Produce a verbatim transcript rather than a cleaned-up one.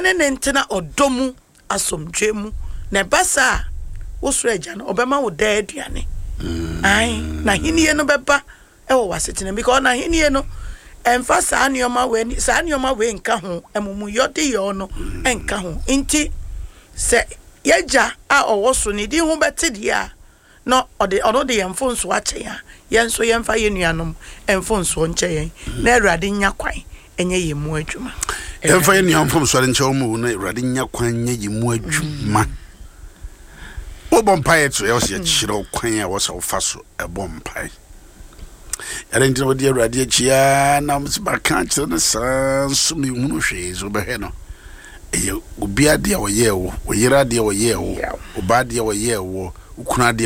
ne nentena odomu asomdwemu na basa wo soro agya no obema wo da aduane ai na hiniye no beba e wo wasetena because na hiniye no emfa saa nioma we saa nioma we nka ho emumu yode yo no enka ho nti se yagya a owoso ne di ho bete dia no ode ono de yemfo nso ache ya yenso yemfa yenuanom emfo nso nche yen na Awurade nya kwan enye yemu adwuma yemfa yenuanom nso nche omu na Awurade nya kwan nye yemu adwuma Obon pie to else ye chiro kwan a was of faso a bomb pie. I didn't know dear Radia now Miss Bacanch and the sun sumi munoshes over heno. You be a dear or ye, or ye a dear or ye, or bad dear or ye, or Ukradia.